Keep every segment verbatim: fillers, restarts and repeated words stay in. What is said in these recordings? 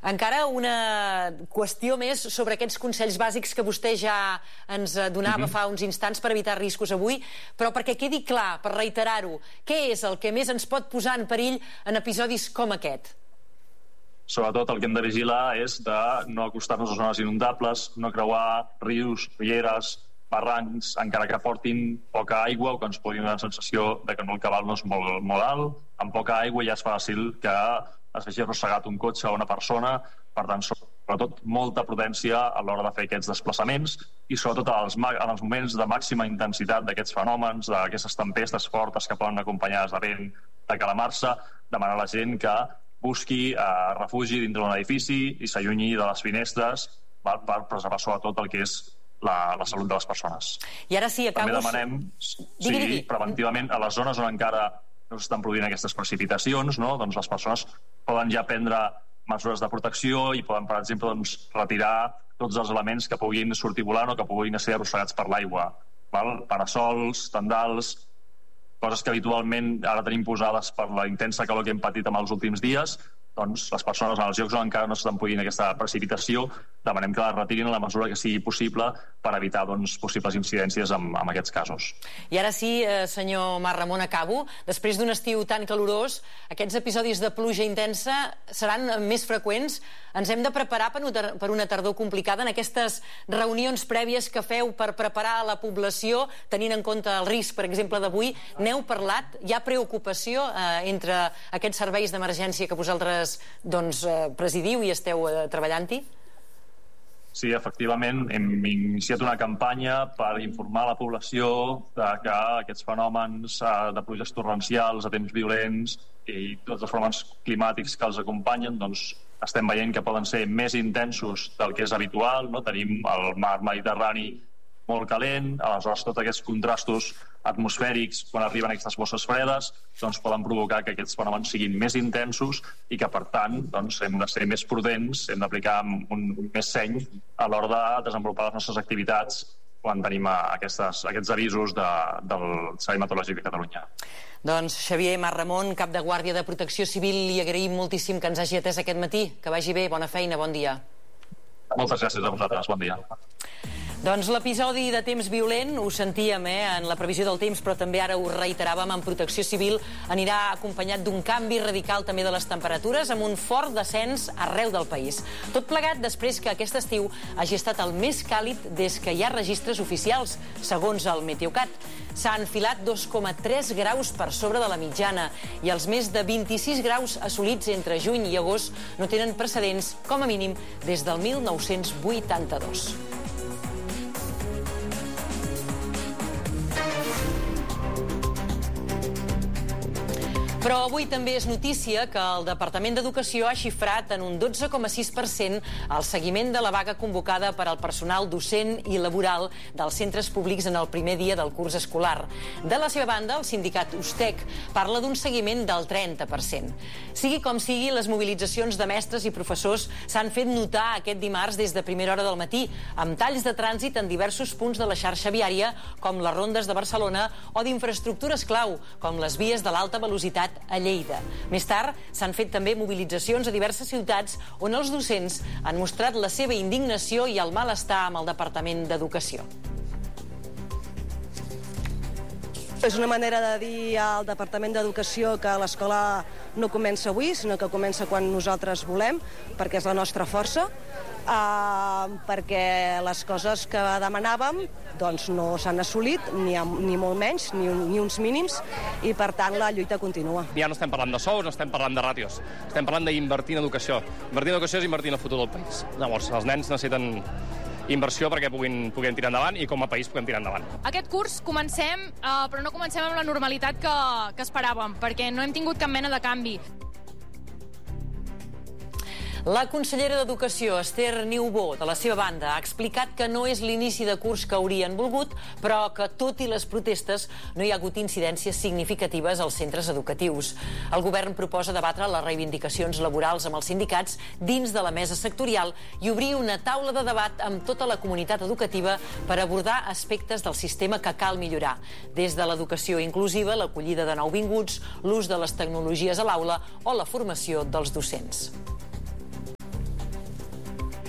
Encara una qüestió més sobre aquests consells bàsics que vostè ja ens donava uh-huh. fa uns instants per evitar riscos avui, però perquè quedi clar, per reiterar-ho, què és el que més ens pot posar en perill en episodis com aquest? Sobretot el que hem de vigilar és de no acostar-nos a zones inundables, no creuar rius, rieres, barrancs, encara que portin poca aigua o que ens pugui donar la sensació de que el cabal no és molt, molt alt. Amb poca aigua ja és fàcil que es vegi arrossegat un cotxe o una persona. Per tant, sobretot molta prudència a l'hora de fer aquests desplaçaments i sobretot als, en els moments de màxima intensitat d'aquests fenòmens, d'aquestes tempestes fortes que poden acompanyar de vent, de calamarsa, demanar a la gent que busqui eh, refugi dintre d'un edifici i s'allunyi de les finestres per, per preservar sobretot el que és La, la salut de les persones. I ara sí, acabo... També demanem, sí, digui, digui. preventivament, a les zones on encara no s'estan produint aquestes precipitacions, no? Doncs les persones poden ja prendre mesures de protecció i poden, per exemple, doncs, retirar tots els elements que puguin sortir volant o que puguin ser arrossegats per l'aigua. Parasols, tendals, coses que habitualment ara tenim posades per la intensa calor que hem patit en els últims dies. Doncs les persones en els llocs on encara no s'estan produint aquesta precipitació demanem que la retirin a la mesura que sigui possible per evitar doncs, possibles incidències en, en aquests casos. I ara sí, eh, senyor Marc Ramon, acabo. Després d'un estiu tan calorós, aquests episodis de pluja intensa seran més freqüents. Ens hem de preparar per una, per una tardor complicada en aquestes reunions prèvies que feu per preparar la població, tenint en compte el risc, per exemple, d'avui. N'heu parlat? Hi ha preocupació eh, entre aquests serveis d'emergència que vosaltres doncs, eh, presidiu i esteu eh, treballant-hi? Sí, efectivament, hem iniciat una campanya per informar la població de que aquests fenòmens de pluges torrencials, de temps violents i tots els fenòmens climàtics que els acompanyen, doncs estem veient que poden ser més intensos del que és habitual, no? Tenim el mar Mediterrani molt calent, aleshores tots aquests contrastos atmosfèrics, quan arriben aquestes bosses fredes, doncs poden provocar que aquests fenòmens siguin més intensos i que, per tant, doncs, hem de ser més prudents, hem d'aplicar un, un més seny a l'hora de desenvolupar les nostres activitats quan tenim aquestes, aquests avisos de, del Servei Meteorològic de Catalunya. Doncs Xavier Marc Ramon, cap de Guàrdia de Protecció Civil, li agraïm moltíssim que ens hagi atès aquest matí. Que vagi bé, bona feina, bon dia. Moltes gràcies a vosaltres, bon dia. Doncs l'episodi de temps violent, ho sentíem eh, en la previsió del temps, però també ara ho reiteràvem en Protecció Civil, anirà acompanyat d'un canvi radical també de les temperatures, amb un fort descens arreu del país. Tot plegat després que aquest estiu hagi estat el més càlid des que hi ha registres oficials, segons el Meteocat. S'ha enfilat dos coma tres graus per sobre de la mitjana i els més de vint-i-sis graus assolits entre juny i agost no tenen precedents, com a mínim, des del mil nou-cents vuitanta-dos. Però avui també és notícia que el Departament d'Educació ha xifrat en un dotze coma sis per cent el seguiment de la vaga convocada per al personal docent i laboral dels centres públics en el primer dia del curs escolar. De la seva banda, el sindicat Ustec parla d'un seguiment del trenta per cent. Sigui com sigui, les mobilitzacions de mestres i professors s'han fet notar aquest dimarts des de primera hora del matí, amb talls de trànsit en diversos punts de la xarxa viària, com les rondes de Barcelona, o d'infraestructures clau, com les vies de l'alta velocitat a Lleida. Més tard, s'han fet també mobilitzacions a diverses ciutats on els docents han mostrat la seva indignació i el malestar amb el Departament d'Educació. És una manera de dir al Departament d'Educació que l'escola no comença avui, sinó que comença quan nosaltres volem, perquè és la nostra força, uh, perquè les coses que demanàvem doncs no s'han assolit, ni, ni molt menys, ni, ni uns mínims, i per tant la lluita continua. Ja no estem parlant de sous, no estem parlant de ràtios, estem parlant d'invertir en educació. Invertir en educació és invertir en el futur del país. Llavors, els nens necessiten inversió perquè puguin, puguem tirar endavant i com a país puguem tirar endavant. Aquest curs comencem, eh, però no comencem amb la normalitat que, que esperàvem, perquè no hem tingut cap mena de canvi. La consellera d'Educació, Esther Niubó, de la seva banda, ha explicat que no és l'inici de curs que haurien volgut, però que, tot i les protestes, no hi ha hagut incidències significatives als centres educatius. El govern proposa debatre les reivindicacions laborals amb els sindicats dins de la mesa sectorial i obrir una taula de debat amb tota la comunitat educativa per abordar aspectes del sistema que cal millorar, des de l'educació inclusiva, l'acollida de nouvinguts, l'ús de les tecnologies a l'aula o la formació dels docents.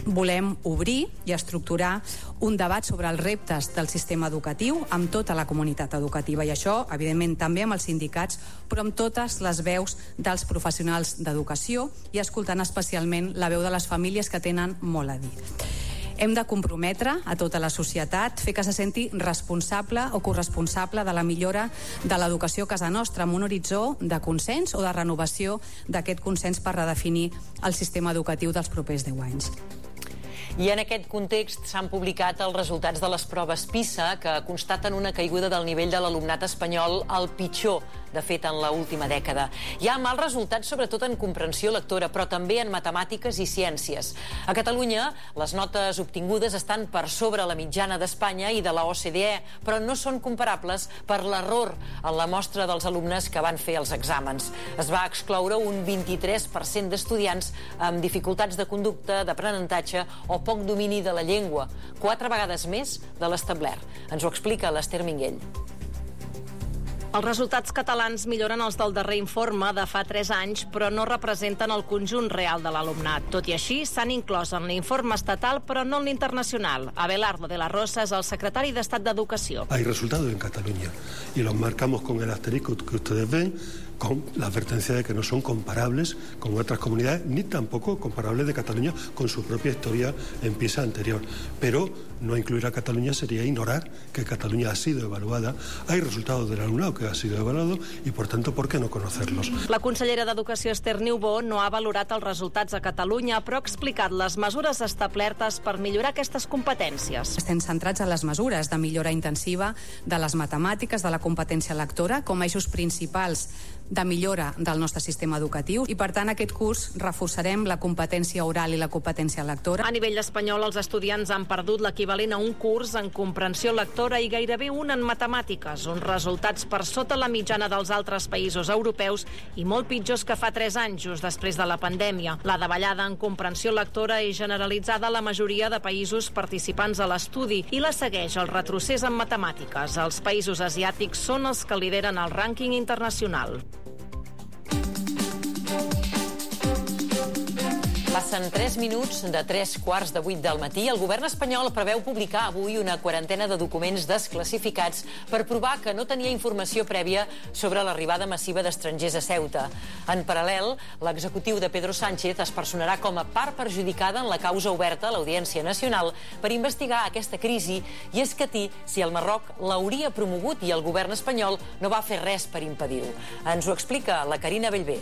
volem obrir i estructurar un debat sobre els reptes del sistema educatiu amb tota la comunitat educativa, i això, evidentment, també amb els sindicats, però amb totes les veus dels professionals d'educació i escoltant especialment la veu de les famílies que tenen molt a dir. Hem de comprometre a tota la societat, fer que se senti responsable o corresponsable de la millora de l'educació a casa nostra, amb un horitzó de consens o de renovació d'aquest consens per redefinir el sistema educatiu dels propers deu anys. I en aquest context s'han publicat els resultats de les proves PISA que constaten una caiguda del nivell de l'alumnat espanyol al pitjor, de fet, en l'última dècada. Hi ha mals resultats, sobretot en comprensió lectora, però també en matemàtiques i ciències. A Catalunya, les notes obtingudes estan per sobre la mitjana d'Espanya i de la O C D E, però no són comparables per l'error en la mostra dels alumnes que van fer els exàmens. Es va excloure un vint-i-tres per cent d'estudiants amb dificultats de conducta, d'aprenentatge o poc domini de la llengua, quatre vegades més de l'establert. Ens ho explica l'Ester Minguell. Els resultats catalans milloren els del darrer informe de fa tres anys, però no representen el conjunt real de l'alumnat. Tot i així, s'han inclòs en l'informe estatal, però no en l'internacional. Abelardo de la Rosa és el secretari d'Estat d'Educació. Hay resultados en Cataluña y los marcamos con el asterisco que ustedes ven, con la advertencia de que no son comparables con otras comunidades, ni tampoco comparables de Cataluña con su propia historia en PISA anterior. Pero no incluir a Cataluña sería ignorar que Cataluña ha sido evaluada. Hay resultados del alumnado que ha sido evaluado y, por tanto, ¿por qué no conocerlos? La consellera d'Educació, Esther Niubó, no ha valorat els resultats a Catalunya, però ha explicat les mesures establertes per millorar aquestes competències. Estem centrats en les mesures de millora intensiva de les matemàtiques, de la competència lectora, com a eixos principals de millora del nostre sistema educatiu, i per tant aquest curs reforçarem la competència oral i la competència lectora. A nivell espanyol, els estudiants han perdut l'equivalent a un curs en comprensió lectora i gairebé un en matemàtiques, uns resultats per sota la mitjana dels altres països europeus i molt pitjors que fa tres anys, just després de la pandèmia. La davallada en comprensió lectora és generalitzada a la majoria de països participants a l'estudi i la segueix el retrocés en matemàtiques. Els països asiàtics són els que lideren el rànquing internacional. Passen tres minuts de tres quarts de vuit del matí. El govern espanyol preveu publicar avui una quarantena de documents desclassificats per provar que no tenia informació prèvia sobre l'arribada massiva d'estrangers a Ceuta. En paral·lel, l'executiu de Pedro Sánchez es personarà com a part perjudicada en la causa oberta a l'Audiència Nacional per investigar aquesta crisi i escatir si el Marroc l'hauria promogut i el govern espanyol no va fer res per impedir-ho. Ens ho explica la Carina Bellver.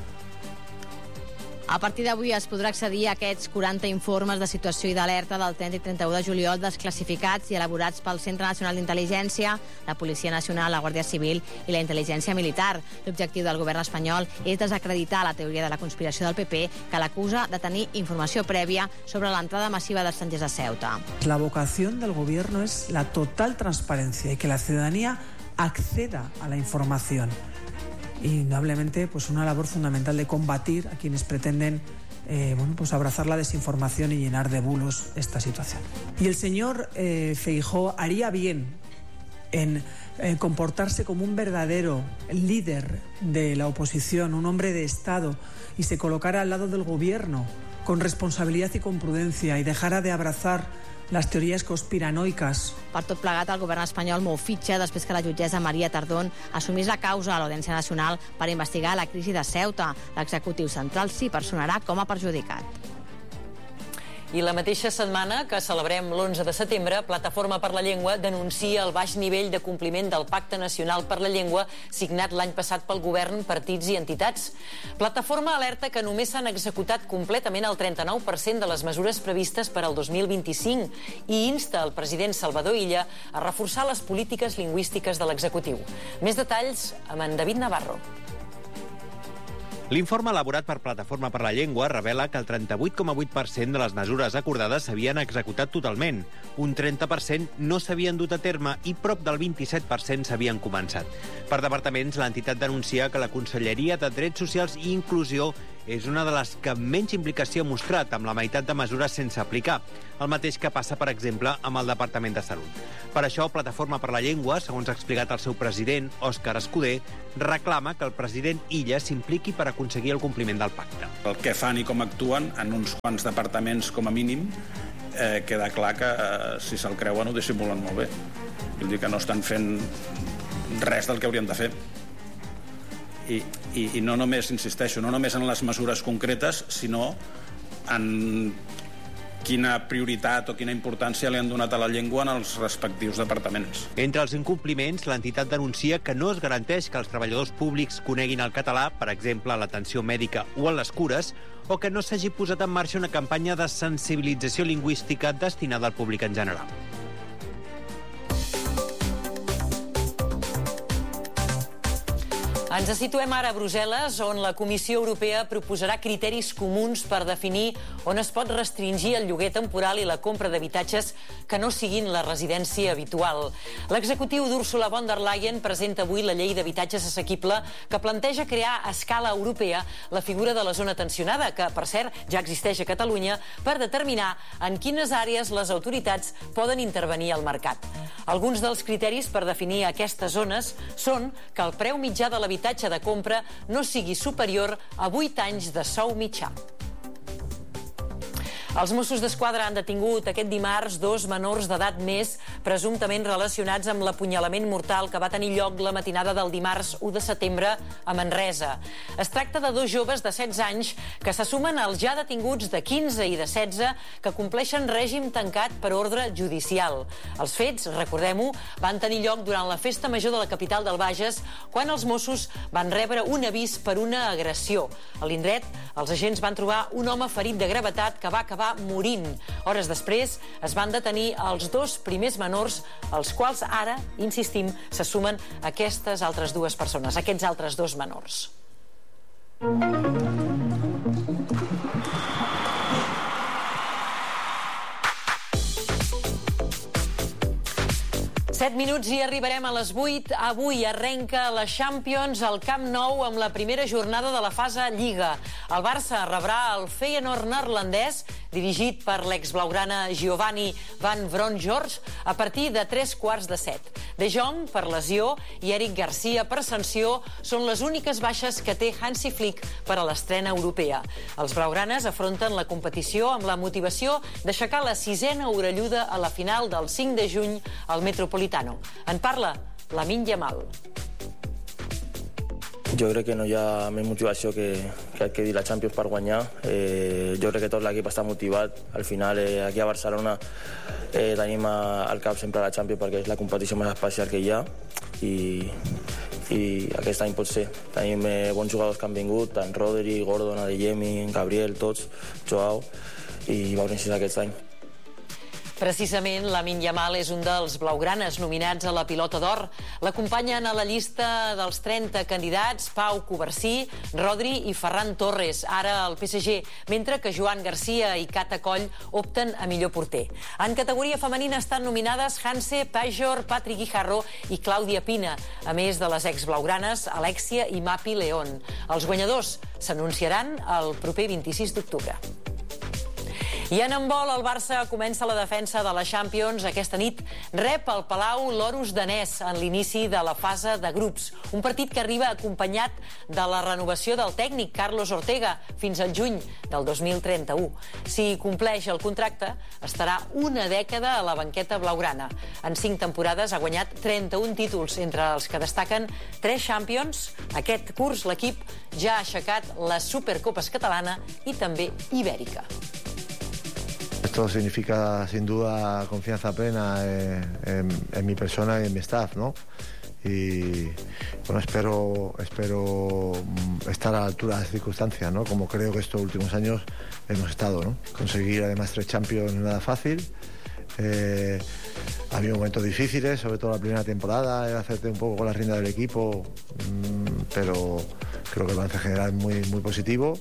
A partir d'avui es podrà accedir a aquests quaranta informes de situació i d'alerta del trenta i trenta-u de juliol desclassificats i elaborats pel Centre Nacional d'Intel·ligència, la Policia Nacional, la Guàrdia Civil i la Intel·ligència Militar. L'objectiu del govern espanyol és desacreditar la teoria de la conspiració del P P que l'acusa de tenir informació prèvia sobre l'entrada massiva d'estrangers a Ceuta. La vocación del gobierno es la total transparencia y que la ciudadanía acceda a la información. Y indudablemente pues una labor fundamental de combatir a quienes pretenden eh, bueno, pues abrazar la desinformación y llenar de bulos esta situación. Y el señor eh, Feijóo haría bien en eh, comportarse como un verdadero líder de la oposición, un hombre de Estado, y se colocara al lado del gobierno con responsabilidad y con prudencia y dejara de abrazar les teories conspiranoiques. Per tot plegat, el govern espanyol mou fitxa després que la jutgessa Maria Tardón assumís la causa a l'Audiència Nacional per investigar la crisi de Ceuta. L'executiu central s'hi personarà com a perjudicat. I la mateixa setmana que celebrem l'onze de setembre, Plataforma per la Llengua denuncia el baix nivell de compliment del Pacte Nacional per la Llengua signat l'any passat pel govern, partits i entitats. Plataforma alerta que només s'han executat completament el trenta-nou per cent de les mesures previstes per al dos mil vint-i-cinc i insta el president Salvador Illa a reforçar les polítiques lingüístiques de l'executiu. Més detalls amb en David Navarro. L'informe elaborat per Plataforma per la Llengua revela que el trenta-vuit coma vuit per cent de les mesures acordades s'havien executat totalment, un trenta per cent no s'havien dut a terme i prop del vint-i-set per cent s'havien començat. Per departaments, l'entitat denuncia que la Conselleria de Drets Socials i Inclusió és una de les que menys implicació ha mostrat, amb la meitat de mesures sense aplicar, el mateix que passa, per exemple, amb el Departament de Salut. Per això, Plataforma per la Llengua, segons ha explicat el seu president, Òscar Escudé, reclama que el president Illa s'impliqui per aconseguir el compliment del pacte. El que fan i com actuen en uns quants departaments com a mínim, eh, queda clar que eh, si se'l creuen ho dissimulen molt bé. Vull dir que no estan fent res del que haurien de fer. I, i, i no només, insisteixo, no només en les mesures concretes, sinó en quina prioritat o quina importància li han donat a la llengua en els respectius departaments. Entre els incompliments, l'entitat denuncia que no es garanteix que els treballadors públics coneguin el català, per exemple, a l'atenció mèdica o a les cures, o que no s'hagi posat en marxa una campanya de sensibilització lingüística destinada al públic en general. Ens situem ara a Brussel·les, on la Comissió Europea proposarà criteris comuns per definir on es pot restringir el lloguer temporal i la compra d'habitatges que no siguin la residència habitual. L'executiu d'Ursula von der Leyen presenta avui la llei d'habitatges assequible que planteja crear a escala europea la figura de la zona tensionada, que, per cert, ja existeix a Catalunya, per determinar en quines àrees les autoritats poden intervenir al mercat. Alguns dels criteris per definir aquestes zones són que el preu mitjà de l'habitatge de compra no sigui superior a vuit anys de sou mitjà. Els Mossos d'Esquadra han detingut aquest dimarts dos menors d'edat més presumptament relacionats amb l'apunyalament mortal que va tenir lloc la matinada del dimarts u de setembre a Manresa. Es tracta de dos joves de setze anys que se sumen als ja detinguts de quinze i de setze que compleixen règim tancat per ordre judicial. Els fets, recordem-ho, van tenir lloc durant la festa major de la capital del Bages, quan els Mossos van rebre un avís per una agressió. A l'indret, els agents van trobar un home ferit de gravetat que va acabar morint. Hores després es van detenir els dos primers menors, als quals ara, insistim, se sumen aquestes altres dues persones, aquests altres dos menors. set minuts i arribarem a les vuit. Avui arrenca la Champions al Camp Nou amb la primera jornada de la fase Lliga. El Barça rebrà el Feyenoord neerlandès, dirigit per l'exblaugrana Giovanni van Bronckhorst, a partir de tres quarts de set. De Jong, per lesió, i Eric Garcia, per sanció, són les úniques baixes que té Hansi Flick per a l'estrena europea. Els blaugranes afronten la competició amb la motivació d'aixecar la sisena orelluda a la final del cinc de juny al Metropolitano. En parla Lamine Yamal. Jo crec que no hi ha més motivació que, que adquirir la Champions per guanyar. Eh, jo crec que tot l'equip està motivat. Al final, eh, aquí a Barcelona eh, tenim al cap sempre la Champions perquè és la competició més especial que hi ha i, i aquest any pot ser. Tenim eh, bons jugadors que han vingut, tant Rodri, Gordon, Adeyemi, Gabriel, tots, Joao, i veurem si és aquest any. Precisament, Lamine Yamal és un dels blaugranes nominats a la Pilota d'Or. L'acompanyen a la llista dels trenta candidats Pau Covarsí, Rodri i Ferran Torres, ara al P S G, mentre que Joan Garcia i Cata Coll opten a millor porter. En categoria femenina estan nominades Hanse, Pajor, Patrick Guijarro i Clàudia Pina, a més de les exblaugranes Alexia i Mapi León. Els guanyadors s'anunciaran el proper vint-i-sis d'octubre. I en handbol, el Barça comença la defensa de la Champions. Aquesta nit rep al Palau l'Orus danès en l'inici de la fase de grups. Un partit que arriba acompanyat de la renovació del tècnic Carlos Ortega fins al juny del dos mil trenta-u. Si compleix el contracte, estarà una dècada a la banqueta blaugrana. En cinc temporades ha guanyat trenta-un títols, entre els que destaquen tres Champions. Aquest curs l'equip ja ha aixecat la Supercopes catalana i també ibèrica. Esto significa, sin duda, confianza plena en, en, en mi persona y en mi staff, ¿no? Y bueno, espero, espero estar a la altura de las circunstancias, ¿no? Como creo que estos últimos años hemos estado, ¿no? Conseguir además tres Champions no es nada fácil. Eh, ha habido momentos difíciles, sobre todo la primera temporada, el hacerte un poco con la rienda del equipo, mmm, pero creo que el balance general es muy, muy positivo.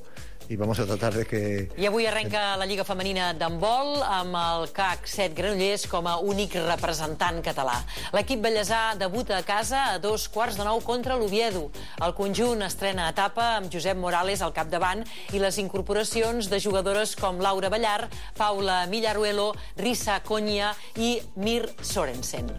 y vamos a tratar de que... I avui arrenca la Lliga Femenina d'handbol amb el C A C set Granollers com a únic representant català. L'equip bellesà debuta a casa a dos quarts de nou contra l'Oviedo. El conjunt estrena etapa amb Josep Morales al capdavant i les incorporacions de jugadores com Laura Ballar, Paula Millaruelo, Risa Konya i Mir Sorensen.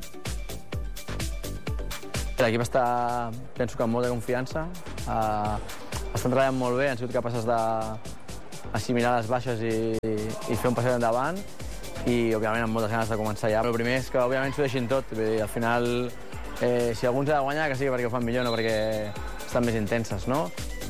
L'equip està, penso que amb molta confiança, uh, estan treballant molt bé, han sigut capaces d'assimilar les baixes i, i fer un passet endavant i, òbviament, amb moltes ganes de començar ja. Però el primer és que, òbviament, s'ho deixin tot. Vull dir, al final, eh, si algú ens ha de guanyar, que sigui perquè ho fan millor, no perquè estan més intenses, no?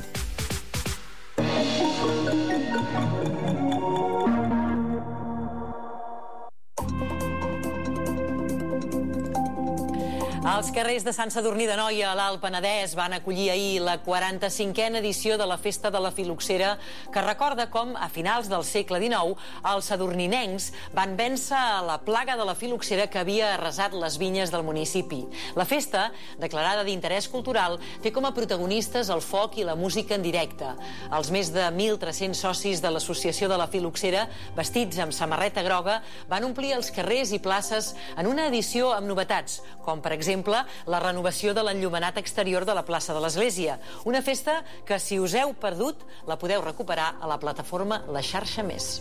Els carrers de Sant Sadurní d'Anoia, a l'Alt Penedès, van acollir ahir la quaranta-cinquena edició de la Festa de la Filoxera, que recorda com, a finals del segle dinou, els sadurninencs van vèncer la plaga de la filoxera que havia arrasat les vinyes del municipi. La festa, declarada d'interès cultural, té com a protagonistes el foc i la música en directe. Els més de mil tres-cents socis de l'Associació de la Filoxera, vestits amb samarreta groga, van omplir els carrers i places en una edició amb novetats, com per exemple la renovació de l'enllumenat exterior de la plaça de l'Església. Una festa que, si us heu perdut, la podeu recuperar a la plataforma La Xarxa Més.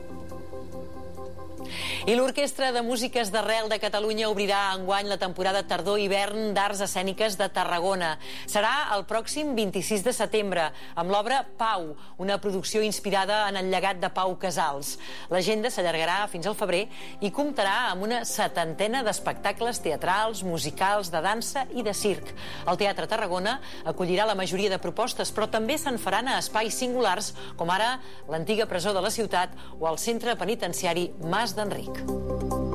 I l'Orquestra de Músiques d'Arrel de Catalunya obrirà enguany la temporada tardor-hivern d'Arts Escèniques de Tarragona. Serà el pròxim vint-i-sis de setembre, amb l'obra Pau, una producció inspirada en el llegat de Pau Casals. L'agenda s'allargarà fins al febrer i comptarà amb una setantena d'espectacles teatrals, musicals, de dansa i de circ. El Teatre Tarragona acollirà la majoria de propostes, però també se'n faran a espais singulars, com ara l'antiga presó de la ciutat o el centre penitenciari Mas d'Enric.